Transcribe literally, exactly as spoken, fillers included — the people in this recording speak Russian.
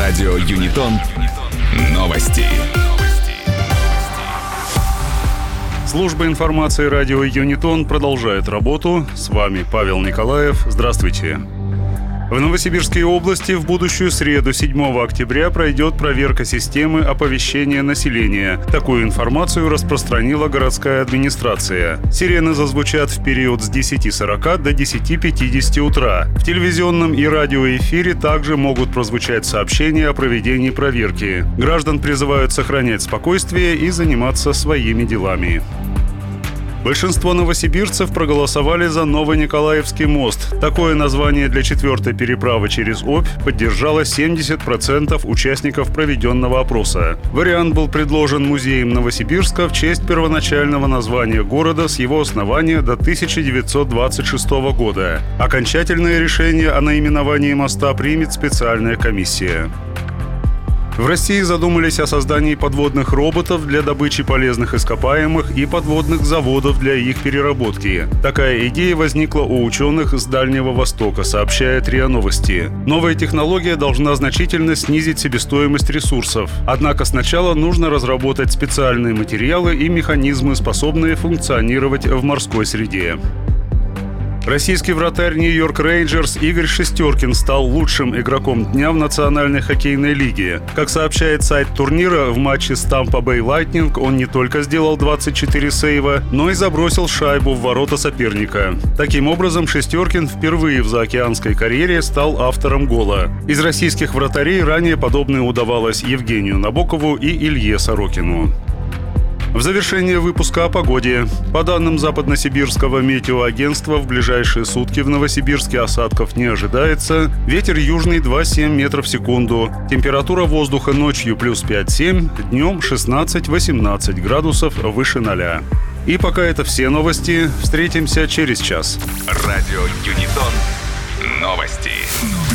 Радио Юнитон. Новости. Служба информации радио Юнитон продолжает работу. С вами Павел Николаев. Здравствуйте. В Новосибирской области в будущую среду, седьмого октября, пройдет проверка системы оповещения населения. Такую информацию распространила городская администрация. Сирены зазвучат в период с десяти сорока до десяти пятидесяти утра. В телевизионном и радиоэфире также могут прозвучать сообщения о проведении проверки. Граждан призывают сохранять спокойствие и заниматься своими делами. Большинство новосибирцев проголосовали за Новониколаевский мост. Такое название для четвертой переправы через Обь поддержало семьдесят процентов участников проведенного опроса. Вариант был предложен музеем Новосибирска в честь первоначального названия города с его основания до тысяча девятьсот двадцать шестого года. Окончательное решение о наименовании моста примет специальная комиссия. В России задумались о создании подводных роботов для добычи полезных ископаемых и подводных заводов для их переработки. Такая идея возникла у ученых с Дальнего Востока, сообщает РИА Новости. Новая технология должна значительно снизить себестоимость ресурсов. Однако сначала нужно разработать специальные материалы и механизмы, способные функционировать в морской среде. Российский вратарь Нью-Йорк Рейнджерс Игорь Шестеркин стал лучшим игроком дня в Национальной хоккейной лиге. Как сообщает сайт турнира, в матче с Tampa Bay Lightning он не только сделал двадцать четыре сейва, но и забросил шайбу в ворота соперника. Таким образом, Шестеркин впервые в заокеанской карьере стал автором гола. Из российских вратарей ранее подобное удавалось Евгению Набокову и Илье Сорокину. В завершение выпуска о погоде. По данным Западносибирского метеоагентства, в ближайшие сутки в Новосибирске осадков не ожидается. Ветер южный два целых семь метров в секунду. Температура воздуха ночью плюс пять-семь, днем шестнадцать-восемнадцать градусов выше ноля. И пока это все новости. Встретимся через час. Радио Юнитон. Новости.